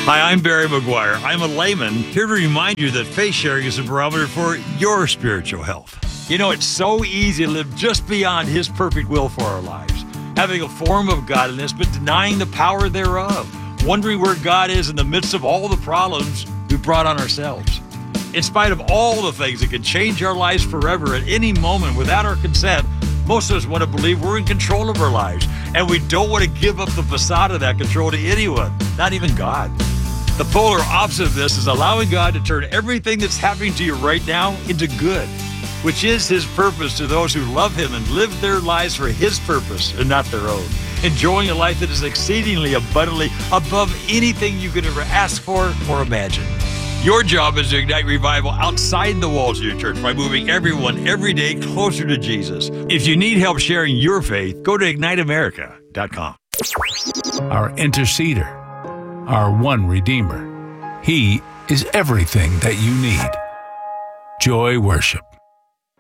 Hi, I'm Barry McGuire. I'm a layman here to remind you that faith sharing is a barometer for your spiritual health. You know, it's so easy to live just beyond His perfect will for our lives, having a form of godliness but denying the power thereof, wondering where God is in the midst of all the problems we brought on ourselves. In spite of all the things that can change our lives forever at any moment without our consent, most of us want to believe we're in control of our lives, and we don't want to give up the facade of that control to anyone, not even God. The polar opposite of this is allowing God to turn everything that's happening to you right now into good, which is His purpose to those who love Him and live their lives for His purpose and not their own, enjoying a life that is exceedingly abundantly above anything you could ever ask for or imagine. Your job is to ignite revival outside the walls of your church by moving everyone every day closer to Jesus. If you need help sharing your faith, go to IgniteAmerica.com. Our interceder, our one Redeemer. He is everything that you need. Joy Worship.